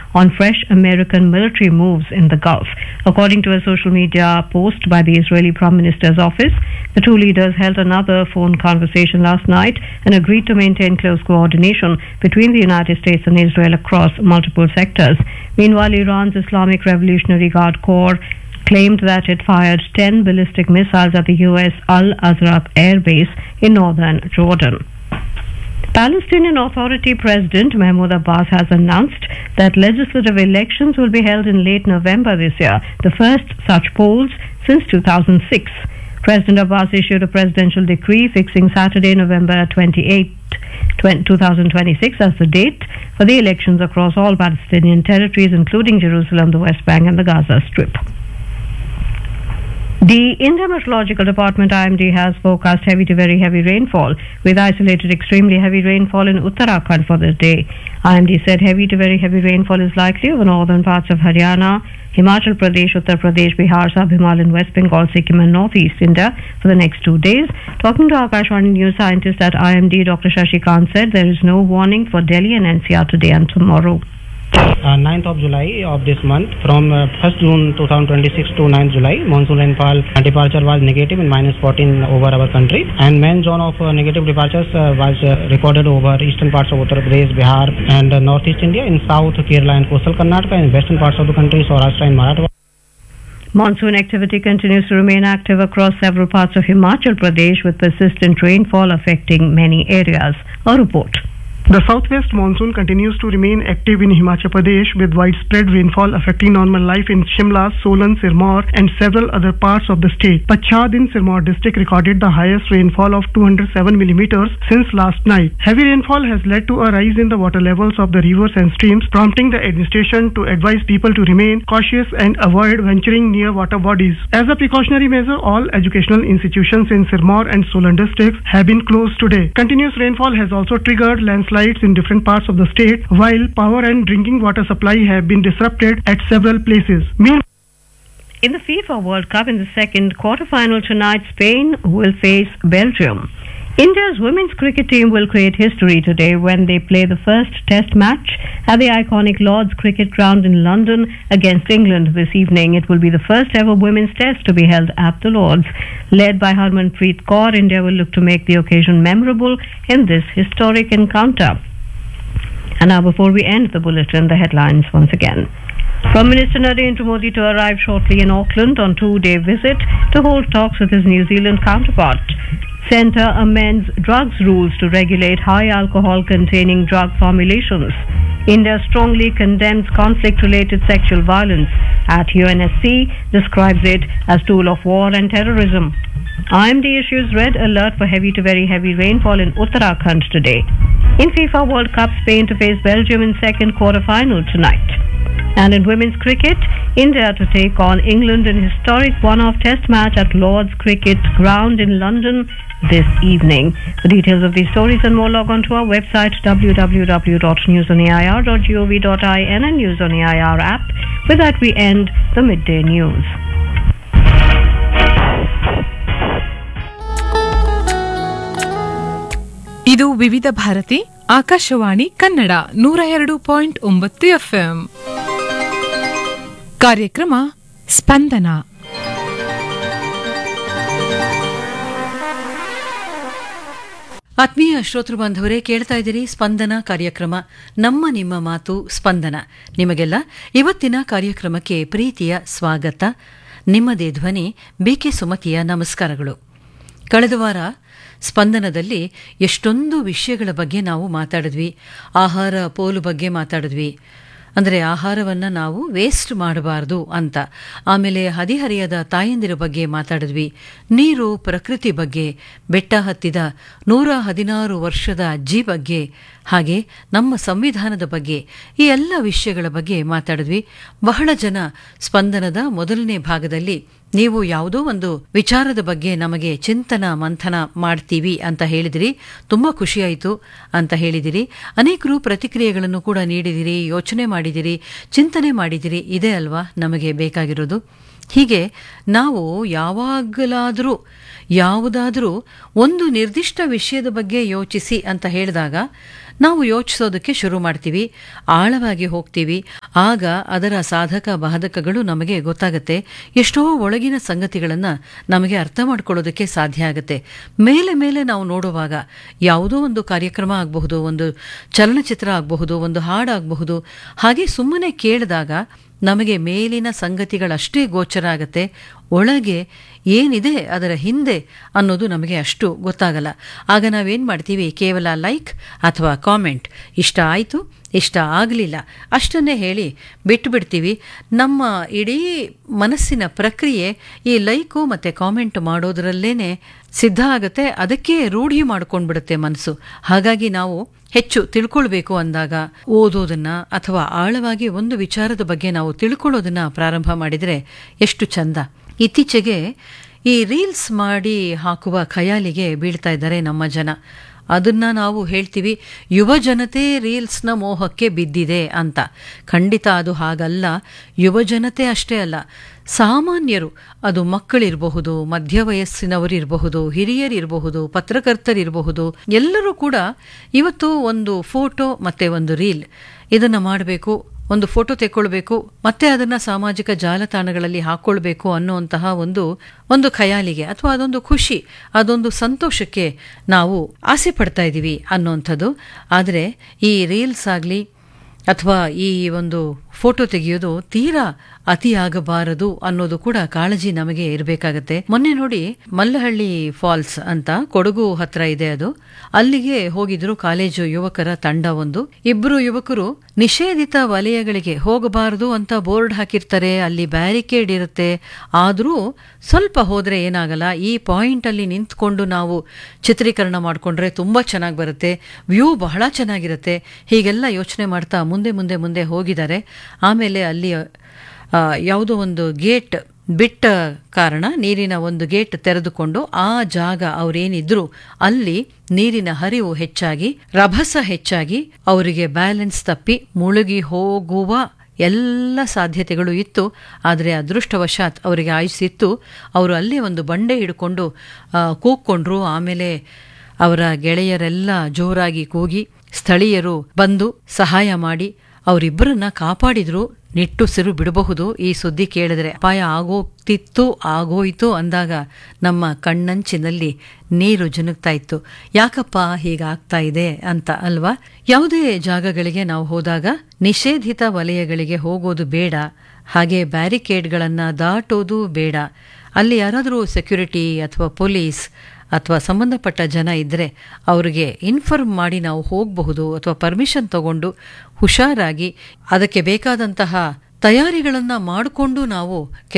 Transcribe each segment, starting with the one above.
on fresh American military moves in the Gulf. According to a social media post by the Israeli Prime Minister's office, the two leaders held another phone conversation last night and agreed to maintain close coordination between the United States and Israel across multiple sectors. Meanwhile, Iran's Islamic Revolutionary Guard Corps claimed that it fired 10 ballistic missiles at the U.S. Al-Azraq air base in northern Jordan. Palestinian Authority President Mahmoud Abbas has announced that legislative elections will be held in late November this year, the first such polls since 2006. President Abbas issued a presidential decree fixing Saturday, November 28, 2026 as the date for the elections across all Palestinian territories, including Jerusalem, the West Bank and the Gaza Strip. The India Meteorological Department IMD has forecast heavy to very heavy rainfall with isolated extremely heavy rainfall in Uttarakhand for this day. IMD said heavy to very heavy rainfall is likely over northern parts of Haryana, Himachal Pradesh, Uttar Pradesh, Bihar, Sub-Himalayan, West Bengal, Sikkim and Northeast India for the next 2 days. Talking to Akashvani news scientist at IMD, Dr. Shashi Kant said there is no warning for Delhi and NCR today and tomorrow. 9th of July of this month, from 1st June 2026 to 9th July, monsoon rainfall departure was negative in -14 over our country, and main zone of negative departures was recorded over eastern parts of Uttar Pradesh, Bihar and northeast India, in south Kerala and coastal Karnataka, and western parts of the country, Saurashtra and Marathwada. Monsoon activity continues to remain active across several parts of Himachal Pradesh with persistent rainfall affecting many areas. A report. The southwest monsoon continues to remain active in Himachal Pradesh with widespread rainfall affecting normal life in Shimla, Solan, Sirmaur and several other parts of the state. Pachad in Sirmaur district recorded the highest rainfall of 207 millimeters since last night. Heavy rainfall has led to a rise in the water levels of the rivers and streams, prompting the administration to advise people to remain cautious and avoid venturing near water bodies. As a precautionary measure, all educational institutions in Sirmaur and Solan districts have been closed today. Continuous rainfall has also triggered landslides in different parts of the state, while power and drinking water supply have been disrupted at several places. In the FIFA World Cup, in the second quarter-final tonight, Spain will face Belgium. India's women's cricket team will create history today when they play the first test match at the iconic Lord's Cricket Ground in London against England this evening. It will be the first ever women's test to be held at the Lord's. Led by Harmanpreet Kaur, India will look to make the occasion memorable in this historic encounter. And now, before we end the bulletin, the headlines once again. Prime Minister Narendra Modi to arrive shortly in Auckland on 2-day visit to hold talks with his New Zealand counterpart. Centre amends drugs rules to regulate high alcohol containing drug formulations. India strongly condemns conflict-related sexual violence at UNSC, describes it as tool of war and terrorism. IMD issues red alert for heavy to very heavy rainfall in Uttarakhand today. In FIFA World Cup, Spain to face Belgium in second quarter-final tonight. And in women's cricket, India to take on England in historic one-off test match at Lord's Cricket Ground in London this evening. For details of these stories and more, log on to our website www.newsonair.gov.in and News on AIR app. With that, we end the midday news. ಇದು ವಿವಿಧ Bharati Akashvani Kannada 102.9 FM. ಕಾರ್ಯಕ್ರಮ ಸ್ಪಂದನ. ಆತ್ಮೀಯ ಶ್ರೋತೃ ಬಾಂಧವರೇ, ಕೇಳ್ತಾ ಇದ್ದೀರಿ ಸ್ಪಂದನ ಕಾರ್ಯಕ್ರಮ, ನಮ್ಮ ನಿಮ್ಮ ಮಾತು ಸ್ಪಂದನ. ನಿಮಗೆಲ್ಲ ಇವತ್ತಿನ ಕಾರ್ಯಕ್ರಮಕ್ಕೆ ಪ್ರೀತಿಯ ಸ್ವಾಗತ. ನಿಮ್ಮದೇ ಧ್ವನಿ ಬಿಕೆ ಸುಮತಿಯ ನಮಸ್ಕಾರಗಳು. ಕಳೆದ ವಾರ ಸ್ಪಂದನದಲ್ಲಿ ಎಷ್ಟೊಂದು ವಿಷಯಗಳ ಬಗ್ಗೆ ನಾವು ಮಾತಾಡಿದ್ವಿ. ಆಹಾರ ಪೋಲು ಬಗ್ಗೆ ಮಾತಾಡಿದ್ವಿ, ಅಂದರೆ ಆಹಾರವನ್ನು ನಾವು ವೇಸ್ಟ್ ಮಾಡಬಾರ್ದು ಅಂತ. ಆಮೇಲೆ ಹದಿಹರೆಯದ ತಾಯಂದಿರ ಬಗ್ಗೆ ಮಾತಾಡಿದ್ವಿ. ನೀರು, ಪ್ರಕೃತಿ ಬಗ್ಗೆ, ಬೆಟ್ಟ ಹತ್ತಿದ 116 ವರ್ಷದ ಅಜ್ಜಿ ಬಗ್ಗೆ, ಹಾಗೆ ನಮ್ಮ ಸಂವಿಧಾನದ ಬಗ್ಗೆ, ಈ ಎಲ್ಲ ವಿಷಯಗಳ ಬಗ್ಗೆ ಮಾತಾಡಿದ್ವಿ. ಬಹಳ ಜನ ಸ್ಪಂದನದ ಮೊದಲನೇ ಭಾಗದಲ್ಲಿ ನೀವು ಯಾವುದೋ ಒಂದು ವಿಚಾರದ ಬಗ್ಗೆ ನಮಗೆ ಚಿಂತನ ಮಂಥನ ಮಾಡ್ತೀವಿ ಅಂತ ಹೇಳಿದಿರಿ, ತುಂಬಾ ಖುಷಿಯಾಯಿತು ಅಂತ ಹೇಳಿದಿರಿ. ಅನೇಕರು ಪ್ರತಿಕ್ರಿಯೆಗಳನ್ನು ಕೂಡ ನೀಡಿದಿರಿ, ಯೋಚನೆ ಮಾಡಿದಿರಿ, ಚಿಂತನೆ ಮಾಡಿದಿರಿ. ಇದೇ ಅಲ್ವಾ ನಮಗೆ ಬೇಕಾಗಿರೋದು. ಹೀಗೆ ನಾವು ಯಾವಾಗಲಾದರೂ ಯಾವುದಾದರೂ ಒಂದು ನಿರ್ದಿಷ್ಟ ವಿಷಯದ ಬಗ್ಗೆ ಯೋಚಿಸಿ ಅಂತ ಹೇಳಿದಾಗ ನಾವು ಯೋಚಿಸೋದಕ್ಕೆ ಶುರು ಮಾಡ್ತೀವಿ, ಆಳವಾಗಿ ಹೋಗ್ತೀವಿ. ಆಗ ಅದರ ಸಾಧಕ ಬಾಧಕಗಳು ನಮಗೆ ಗೊತ್ತಾಗುತ್ತೆ. ಎಷ್ಟೋ ಒಳಗಿನ ಸಂಗತಿಗಳನ್ನು ನಮಗೆ ಅರ್ಥ ಮಾಡ್ಕೊಳ್ಳೋದಕ್ಕೆ ಸಾಧ್ಯ ಆಗುತ್ತೆ. ಮೇಲೆ ಮೇಲೆ ನಾವು ನೋಡುವಾಗ ಯಾವುದೋ ಒಂದು ಕಾರ್ಯಕ್ರಮ ಆಗಬಹುದು, ಒಂದು ಚಲನಚಿತ್ರ ಆಗಬಹುದು, ಒಂದು ಹಾಡಾಗಬಹುದು, ಹಾಗೆ ಸುಮ್ಮನೆ ಕೇಳಿದಾಗ ನಮಗೆ ಮೇಲಿನ ಸಂಗತಿಗಳಷ್ಟೇ ಗೋಚರ ಆಗತ್ತೆ. ಒಳಗೆ ಏನಿದೆ ಅದರ ಹಿಂದೆ ಅನ್ನೋದು ನಮಗೆ ಅಷ್ಟು ಗೊತ್ತಾಗಲ್ಲ. ಆಗ ನಾವೇನು ಮಾಡ್ತೀವಿ, ಕೇವಲ ಲೈಕ್ ಅಥವಾ ಕಾಮೆಂಟ್, ಇಷ್ಟ ಆಯಿತು ಇಷ್ಟ ಆಗಲಿಲ್ಲ ಅಷ್ಟನ್ನೇ ಹೇಳಿ ಬಿಟ್ಟುಬಿಡ್ತೀವಿ. ನಮ್ಮ ಇಡೀ ಮನಸ್ಸಿನ ಪ್ರಕ್ರಿಯೆ ಈ ಲೈಕು ಮತ್ತು ಕಾಮೆಂಟ್ ಮಾಡೋದರಲ್ಲೇ ಸಿದ್ಧ ಆಗುತ್ತೆ. ಅದಕ್ಕೆ ರೂಢಿ ಮಾಡ್ಕೊಂಡ್ಬಿಡುತ್ತೆ ಮನಸ್ಸು. ಹಾಗಾಗಿ ನಾವು ಹೆಚ್ಚು ತಿಳ್ಕೊಳ್ಬೇಕು ಅಂದಾಗ ಓದೋದನ್ನ ಅಥವಾ ಆಳವಾಗಿ ಒಂದು ವಿಚಾರದ ಬಗ್ಗೆ ನಾವು ತಿಳ್ಕೊಳ್ಳೋದನ್ನ ಪ್ರಾರಂಭ ಮಾಡಿದರೆ ಎಷ್ಟು ಚಂದ. ಇತ್ತೀಚೆಗೆ ಈ ರೀಲ್ಸ್ ಮಾಡಿ ಹಾಕುವ ಖಯಾಲಿಗೆ ಬೀಳ್ತಾ ಇದ್ದಾರೆ ನಮ್ಮ ಜನ. ಅದನ್ನ ನಾವು ಹೇಳ್ತೀವಿ ಯುವ ಜನತೆ ರೀಲ್ಸ್ನ ಮೋಹಕ್ಕೆ ಬಿದ್ದಿದೆ ಅಂತ. ಖಂಡಿತ ಅದು ಹಾಗಲ್ಲ. ಯುವ ಜನತೆ ಅಷ್ಟೇ ಅಲ್ಲ, ಸಾಮಾನ್ಯರು, ಅದು ಮಕ್ಕಳಿರಬಹುದು, ಮಧ್ಯವಯಸ್ಸಿನವರಿರಬಹುದು, ಹಿರಿಯರಿರಬಹುದು, ಪತ್ರಕರ್ತರಿರಬಹುದು, ಎಲ್ಲರೂ ಕೂಡ ಇವತ್ತು ಒಂದು ಫೋಟೋ ಮತ್ತೆ ಒಂದು ರೀಲ್ ಇದನ್ನು ಮಾಡಬೇಕು, ಒಂದು ಫೋಟೋ ತೆಕ್ಕೊಳ್ಬೇಕು, ಮತ್ತೆ ಅದನ್ನ ಸಾಮಾಜಿಕ ಜಾಲತಾಣಗಳಲ್ಲಿ ಹಾಕೊಳ್ಬೇಕು ಅನ್ನುವಂತಹ ಒಂದು ಖಯಾಲಿಗೆ ಅಥವಾ ಅದೊಂದು ಖುಷಿ, ಅದೊಂದು ಸಂತೋಷಕ್ಕೆ ನಾವು ಆಸೆ ಪಡ್ತಾ ಇದ್ದೀವಿ ಅನ್ನುವಂಥದ್ದು. ಆದರೆ ಈ ರೀಲ್ಸ್ ಆಗಲಿ ಅಥವಾ ಈ ಒಂದು ಫೋಟೋ ತೆಗೆಯೋದು ತೀರಾ ಅತಿಯಾಗಬಾರದು ಅನ್ನೋದು ಕೂಡ ಕಾಳಜಿ ನಮಗೆ ಇರಬೇಕಾಗತ್ತೆ. ಮೊನ್ನೆ ನೋಡಿ, ಮಲ್ಲಹಳ್ಳಿ ಫಾಲ್ಸ್ ಅಂತ ಕೊಡಗು ಹತ್ರ ಇದೆ ಅದು. ಅಲ್ಲಿಗೆ ಹೋಗಿದ್ರು ಕಾಲೇಜು ಯುವಕರ ತಂಡ. ಇಬ್ಬರು ಯುವಕರು ನಿಷೇಧಿತ ವಲಯಗಳಿಗೆ ಹೋಗಬಾರದು ಅಂತ ಬೋರ್ಡ್ ಹಾಕಿರ್ತಾರೆ, ಅಲ್ಲಿ ಬ್ಯಾರಿಕೇಡ್ ಇರುತ್ತೆ. ಆದರೂ ಸ್ವಲ್ಪ ಹೋದ್ರೆ ಏನಾಗಲ್ಲ, ಈ ಪಾಯಿಂಟ್ ಅಲ್ಲಿ ನಿಂತ್ಕೊಂಡು ನಾವು ಚಿತ್ರೀಕರಣ ಮಾಡಿಕೊಂಡ್ರೆ ತುಂಬಾ ಚೆನ್ನಾಗಿ ಬರುತ್ತೆ, ವ್ಯೂ ಬಹಳ ಚೆನ್ನಾಗಿರುತ್ತೆ. ಹೀಗೆಲ್ಲ ಯೋಚನೆ ಮಾಡ್ತಾ ಮುಂದೆ ಮುಂದೆ ಮುಂದೆ ಹೋಗಿದ್ದಾರೆ. ಆಮೇಲೆ ಅಲ್ಲಿ ಯಾವುದೋ ಒಂದು ಗೇಟ್ ಬಿಟ್ಟ ಕಾರಣ ನೀರಿನ ಒಂದು ಗೇಟ್ ತೆರೆದುಕೊಂಡು ಆ ಜಾಗ ಅವರೇನಿದ್ರು ಅಲ್ಲಿ ನೀರಿನ ಹರಿವು ಹೆಚ್ಚಾಗಿ, ರಭಸ ಹೆಚ್ಚಾಗಿ ಅವರಿಗೆ ಬ್ಯಾಲೆನ್ಸ್ ತಪ್ಪಿ ಮುಳುಗಿ ಹೋಗುವ ಎಲ್ಲ ಸಾಧ್ಯತೆಗಳು ಇತ್ತು. ಆದರೆ ಅದೃಷ್ಟವಶಾತ್ ಅವರಿಗೆ ಆಯುಸ್ಸಿತ್ತು. ಅವರು ಅಲ್ಲೇ ಒಂದು ಬಂಡೆ ಹಿಡ್ಕೊಂಡು ಕೂಗ್ಕೊಂಡ್ರು. ಆಮೇಲೆ ಅವರ ಗೆಳೆಯರೆಲ್ಲ ಜೋರಾಗಿ ಕೂಗಿ ಸ್ಥಳೀಯರು ಬಂದು ಸಹಾಯ ಮಾಡಿ ಅವರಿಬ್ಬರನ್ನ ಕಾಪಾಡಿದ್ರು. ನಿಟ್ಟುಸಿರು ಬಿಡಬಹುದು ಈ ಸುದ್ದಿ ಕೇಳಿದ್ರೆ. ಅಪಾಯ ಆಗೋಯ್ತು ಅಂದಾಗ ನಮ್ಮ ಕಣ್ಣಂಚಿನಲ್ಲಿ ನೀರು ಜುನುಗ್ತಾ ಇತ್ತು. ಯಾಕಪ್ಪ ಹೀಗಾಗ್ತಾ ಇದೆ ಅಂತ ಅಲ್ವಾ? ಯಾವುದೇ ಜಾಗಗಳಿಗೆ ನಾವು ಹೋದಾಗ ನಿಷೇಧಿತ ವಲಯಗಳಿಗೆ ಹೋಗೋದು ಬೇಡ, ಹಾಗೆ ಬ್ಯಾರಿಕೇಡ್ಗಳನ್ನು ದಾಟೋದು ಬೇಡ. ಅಲ್ಲಿ ಯಾರಾದರೂ ಸೆಕ್ಯೂರಿಟಿ ಅಥವಾ ಪೊಲೀಸ್ ಅಥವಾ ಸಂಬಂಧಪಟ್ಟ ಜನ ಇದ್ದರೆ ಅವರಿಗೆ ಇನ್ಫಾರ್ಮ್ ಮಾಡಿ ನಾವು ಹೋಗಬಹುದು, ಅಥವಾ ಪರ್ಮಿಷನ್ ತಗೊಂಡು ಹುಷಾರಾಗಿ ಅದಕ್ಕೆ ಬೇಕಾದಂತಹ ತಯಾರಿಗಳನ್ನು ಮಾಡಿಕೊಂಡು ನಾವು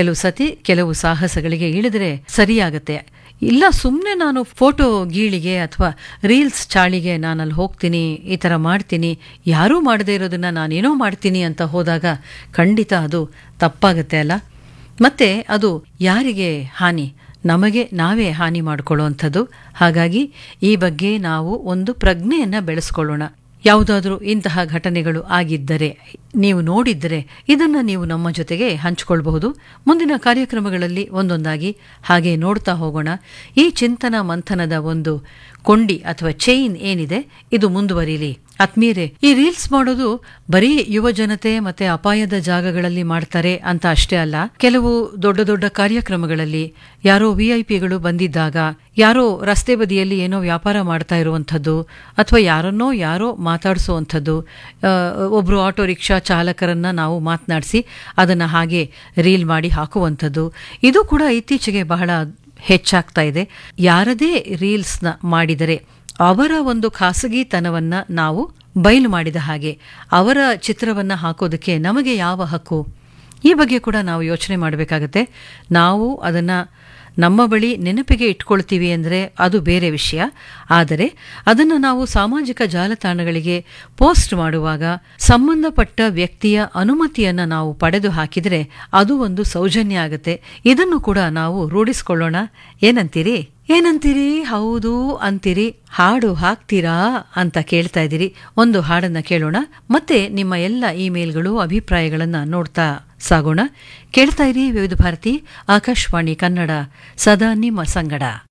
ಕೆಲವು ಸಾಹಸಗಳಿಗೆ ಇಳಿದ್ರೆ ಸರಿಯಾಗತ್ತೆ. ಇಲ್ಲ ಸುಮ್ಮನೆ ನಾನು ಫೋಟೋ ಗೀಳಿಗೆ ಅಥವಾ ರೀಲ್ಸ್ ಚಾಳಿಗೆ ನಾನಲ್ಲಿ ಹೋಗ್ತೀನಿ, ಈ ಥರ ಮಾಡ್ತೀನಿ, ಯಾರೂ ಮಾಡದೇ ಇರೋದನ್ನ ನಾನೇನೋ ಮಾಡ್ತೀನಿ ಅಂತ ಹೋದಾಗ ಖಂಡಿತ ಅದು ತಪ್ಪಾಗತ್ತೆ ಅಲ್ಲ. ಮತ್ತೆ ಅದು ಯಾರಿಗೆ ಹಾನಿ? ನಮಗೆ ನಾವೇ ಹಾನಿ ಮಾಡಿಕೊಳ್ಳುವಂಥದ್ದು. ಹಾಗಾಗಿ ಈ ಬಗ್ಗೆ ನಾವು ಒಂದು ಪ್ರಜ್ಞೆಯನ್ನ ಬೆಳೆಸ್ಕೊಳ್ಳೋಣ. ಯಾವುದಾದ್ರೂ ಇಂತಹ ಘಟನೆಗಳು ಆಗಿದ್ದರೆ, ನೀವು ನೋಡಿದ್ದರೆ ಇದನ್ನು ನೀವು ನಮ್ಮ ಜೊತೆಗೆ ಹಂಚಿಕೊಳ್ಳಬಹುದು. ಮುಂದಿನ ಕಾರ್ಯಕ್ರಮಗಳಲ್ಲಿ ಒಂದೊಂದಾಗಿ ಹಾಗೆ ನೋಡ್ತಾ ಹೋಗೋಣ. ಈ ಚಿಂತನ ಮಂಥನದ ಒಂದು ಕೊಂಡಿ ಅಥವಾ ಚೈನ್ ಏನಿದೆ ಇದು ಮುಂದುವರಿಲಿ. ಆತ್ಮೀಯರೇ, ಈ ರೀಲ್ಸ್ ಮಾಡೋದು ಬರೀ ಯುವ ಜನತೆ ಮತ್ತೆ ಅಪಾಯದ ಜಾಗಗಳಲ್ಲಿ ಮಾಡ್ತಾರೆ ಅಂತ ಅಷ್ಟೇ ಅಲ್ಲ. ಕೆಲವು ದೊಡ್ಡ ದೊಡ್ಡ ಕಾರ್ಯಕ್ರಮಗಳಲ್ಲಿ ಯಾರೋ ವಿಐಪಿಗಳು ಬಂದಿದ್ದಾಗ, ಯಾರೋ ರಸ್ತೆ ಬದಿಯಲ್ಲಿ ಏನೋ ವ್ಯಾಪಾರ ಮಾಡ್ತಾ ಇರುವಂಥದ್ದು, ಅಥವಾ ಯಾರೋ ಮಾತಾಡಿಸುವಂಥದ್ದು, ಒಬ್ರು ಆಟೋ ರಿಕ್ಷಾ ಚಾಲಕರನ್ನ ನಾವು ಮಾತನಾಡಿಸಿ ಅದನ್ನ ಹಾಗೆ ರೀಲ್ ಮಾಡಿ ಹಾಕುವಂಥದ್ದು, ಇದು ಕೂಡ ಇತ್ತೀಚೆಗೆ ಬಹಳ ಹೆಚ್ಚಾಗ್ತಾ ಇದೆ. ಯಾರದೇ ರೀಲ್ಸ್ನ ಮಾಡಿದರೆ ಅವರ ಒಂದು ಖಾಸಗಿತನವನ್ನ ನಾವು ಬಯಲು ಮಾಡಿದ ಹಾಗೆ, ಅವರ ಚಿತ್ರವನ್ನ ಹಾಕೋದಕ್ಕೆ ನಮಗೆ ಯಾವ ಹಕ್ಕು? ಈ ಬಗ್ಗೆ ಕೂಡ ನಾವು ಯೋಚನೆ ಮಾಡಬೇಕಾಗತ್ತೆ. ನಾವು ಅದನ್ನ ನಮ್ಮ ಬಳಿ ನೆನಪಿಗೆ ಇಟ್ಕೊಳ್ತೀವಿ ಅಂದರೆ ಅದು ಬೇರೆ ವಿಷಯ. ಆದರೆ ಅದನ್ನು ನಾವು ಸಾಮಾಜಿಕ ಜಾಲತಾಣಗಳಿಗೆ ಪೋಸ್ಟ್ ಮಾಡುವಾಗ ಸಂಬಂಧಪಟ್ಟ ವ್ಯಕ್ತಿಯ ಅನುಮತಿಯನ್ನು ನಾವು ಪಡೆದು ಹಾಕಿದರೆ ಅದು ಒಂದು ಸೌಜನ್ಯ ಆಗುತ್ತೆ. ಇದನ್ನು ಕೂಡ ನಾವು ರೂಢಿಸಿಕೊಳ್ಳೋಣ. ಏನಂತೀರಿ? ಹೌದು ಅಂತೀರಿ. ಹಾಡು ಹಾಕ್ತೀರಾ ಅಂತ ಕೇಳ್ತಾ ಇದ್ದೀರಿ. ಒಂದು ಹಾಡನ್ನ ಕೇಳೋಣ, ಮತ್ತೆ ನಿಮ್ಮ ಎಲ್ಲ ಇಮೇಲ್ಗಳು ಅಭಿಪ್ರಾಯಗಳನ್ನ ನೋಡ್ತಾ ಸಾಗೋಣ. ಕೇಳ್ತಾ ಇರಿ ವಿವಿಧ ಭಾರತಿ ಆಕಾಶವಾಣಿ ಕನ್ನಡ, ಸದಾ ನಿಮ್ಮ ಸಂಗಡ.